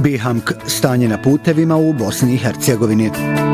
Bihamk, stanje na putevima u Bosni i Hercegovini.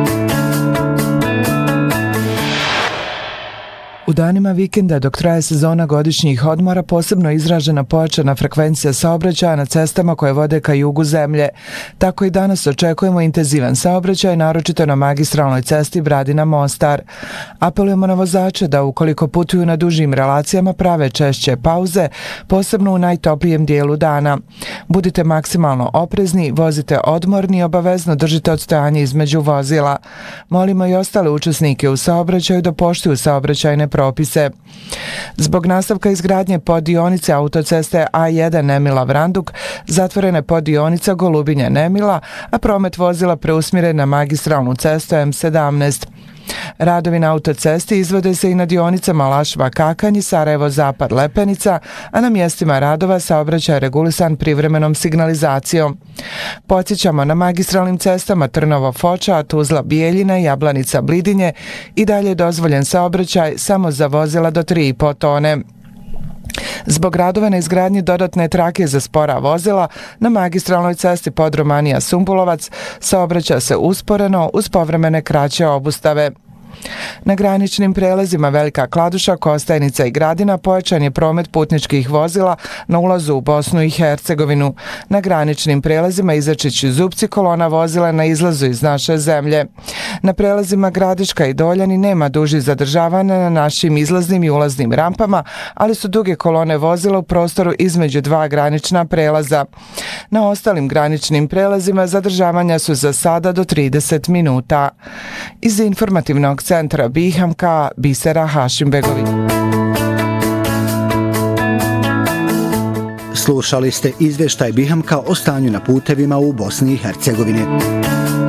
U danima vikenda dok traje sezona godišnjih odmora posebno izražena pojačana frekvencija saobraćaja na cestama koje vode ka jugu zemlje. Tako i danas očekujemo intenzivan saobraćaj, naročito na magistralnoj cesti Bradina-Mostar. Apelujemo na vozače da ukoliko putuju na dužim relacijama prave češće pauze, posebno u najtoplijem dijelu dana. Budite maksimalno oprezni, vozite odmorni i obavezno držite odstojanje između vozila. Molimo i ostale učesnike u saobraćaju da poštuju saobraćajne propise. Zbog nastavka izgradnje poddionice autoceste A1 Nemila-Vranduk zatvorena je poddionica Golubinja-Nemila, a promet vozila preusmjeren na magistralnu cestu M17. Radovi na autocesti izvode se i na dionicama Lašva-Kakanj i Sarajevo-Zapad-Lepenica, a na mjestima radova saobraćaj je regulisan privremenom signalizacijom. Podsjećamo, na magistralnim cestama Trnovo-Foča, Tuzla-Bijeljina i Jablanica-Blidinje i dalje je dozvoljen saobraćaj samo za vozila do 3,5 tone. Zbog radova na izgradnji dodatne trake za spora vozila, na magistralnoj cesti Podromanija-Sumbulovac saobraća se usporeno uz povremene kraće obustave. Na graničnim prelazima Velika Kladuša, Kostajnica i Gradina pojačan je promet putničkih vozila na ulazu u Bosnu i Hercegovinu. Na graničnim prelazima Izačić i Zupci kolona vozila na izlazu iz naše zemlje. Na prelazima Gradiška i Doljani nema dužih zadržavanja na našim izlaznim i ulaznim rampama, ali su duge kolone vozila u prostoru između dva granična prelaza. Na ostalim graničnim prelazima zadržavanja su za sada do 30 minuta. Iz informativnog centra Bihamka, Bisera Hašimbegović. Slušali ste izvještaj Bihamka o stanju na putevima u Bosni i Hercegovini.